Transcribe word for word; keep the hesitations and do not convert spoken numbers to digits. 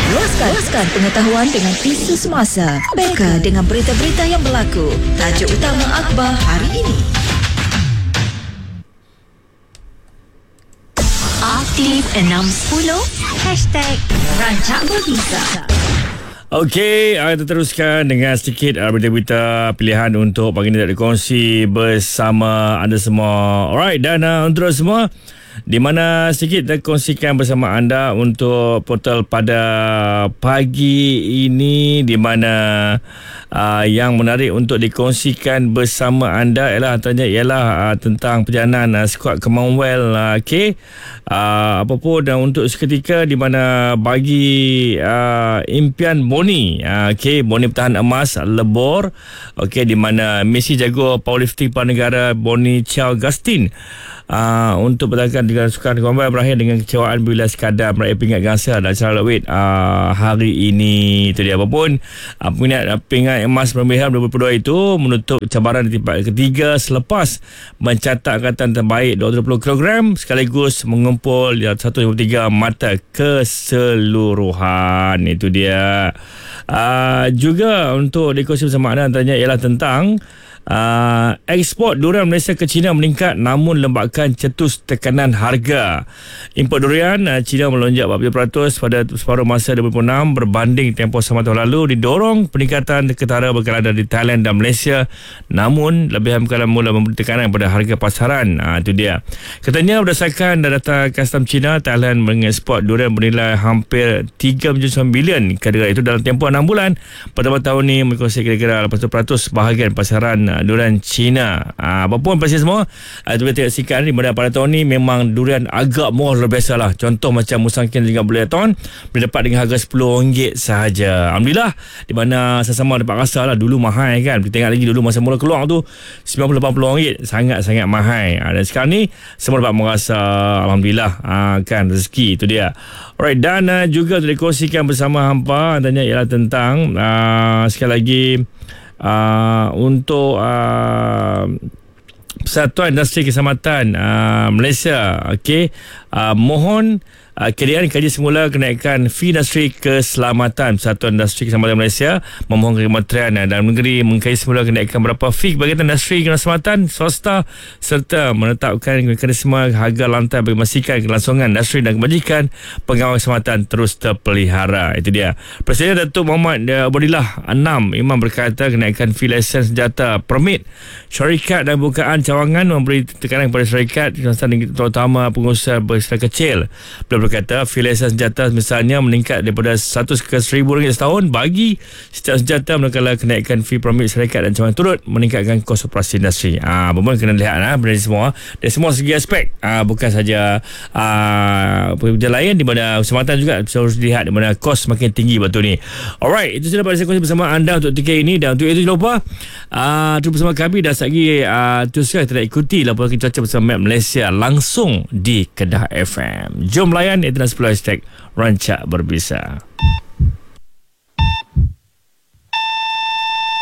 Luaskan, luaskan pengetahuan dengan isu semasa. Beka dengan berita-berita yang berlaku. Tajuk utama akhbar hari ini. Aktif enam sepuluh Hashtag Rancak Berbisa. Okey, kita teruskan dengan sedikit uh, berita-berita pilihan untuk pagi ini nak dikongsi bersama anda semua. Alright, dan uh, untuk semua, di mana sedikit kita kongsikan bersama anda untuk portal pada pagi ini, di mana uh, yang menarik untuk dikongsikan bersama anda ialah antaranya ialah uh, tentang perjalanan uh, skuad Commonwealth. Uh, Okey, uh, apa pun uh, untuk seketika di mana bagi uh, impian Boni, uh, okey, Boni pertahanan emas lebor, okey, di mana misi jago powerlifting Negara Boni Chow Gustin Uh, untuk berdagang dengan sukan Commonwealth berakhir dengan kecewaan bila sekadar meraih pingat gangsa dan acara lightweight uh, hari ini. Itu dia. Apapun uh, peminat uh, pingat emas Birmingham dua ribu dua puluh dua itu menutup cabaran di tempat ketiga selepas mencatat angkatan terbaik dua ratus dua puluh kilogram sekaligus mengumpul seratus lima puluh tiga mata keseluruhan. Itu dia. Uh, juga untuk dikongsi bersama anda antaranya ialah tentang Uh, ekspor durian Malaysia ke China meningkat namun lembakan cetus tekanan harga. Import durian uh, China melonjak empat puluh peratus pada separuh masa dua ribu enam berbanding tempoh sama tahun lalu, didorong peningkatan ketara berkelada di Thailand dan Malaysia, namun lebihan berkelada mula memberi tekanan pada harga pasaran. Uh, itu dia. Katanya berdasarkan data custom China, Thailand mengekspor durian bernilai hampir tiga perpuluhan sembilan bilion ke negara itu dalam tempoh enam bulan. Pada tahun ini mengikuti kira-kira lapan puluh peratus bahagian pasaran durian China. Ha, apapun pasti semua, itu kita saksikan di mana pada tahun ni memang durian agak murah luar biasa lah. Contoh macam Musangking dengan Bulaton boleh dapat dengan harga sepuluh ringgit sahaja. Alhamdulillah, di mana sama-sama dapat rasa lah, dulu mahal kan. Kita tengok lagi dulu masa mula keluar tu sembilan puluh lapan puluh ringgit, sangat-sangat mahal. Ha, dan sekarang ni semua dapat merasa alhamdulillah, ha, kan, rezeki. Itu dia. Alright, dan uh, juga untuk dikongsikan bersama hampa antaranya ialah tentang uh, sekali lagi Uh, untuk uh, Persatuan Industri Keselamatan uh, Malaysia, okey, uh, mohon uh, kediaan kaji semula kenaikan fee industri keselamatan. Persatuan Industri Keselamatan Malaysia memohon Kementerian Dalam Negeri mengkaji semula kenaikan berapa fee bagi industri keselamatan swasta serta menetapkan mekanisme harga lantai bagi memastikan kelangsungan industri dan kebajikan pengawal keselamatan terus terpelihara. Itu dia. Presiden Datuk Muhammad Abdillah Anam Imam berkata kenaikan fee lesen senjata permit syarikat dan bukaan cawangan memberi tekanan kepada syarikat terutama pengusaha berskala kecil. Beliau berkata fee lesen senjata misalnya meningkat daripada seratus ke seribu ringgit setahun bagi setiap senjata, manakala kenaikan fee permit syarikat dan cawangan turut meningkatkan kos operasi industri. Ah, ha, kena lihat ah ha, benda semua dari semua segi aspek. Ah, ha, bukan saja ah ha, benda lain di mana keselamatan juga harus dilihat di mana kos makin tinggi betul ni. Alright, itu sudah pada saya kongsi bersama anda untuk tiga ini, dan untuk itu jangan lupa ah uh, terus bersama kami dan lagi uh, teruskan kita ikuti laporan cuaca bersama Map Malaysia langsung di Kedah F M. Jom layan internet sepuluh hashtag Rancak Berbisa.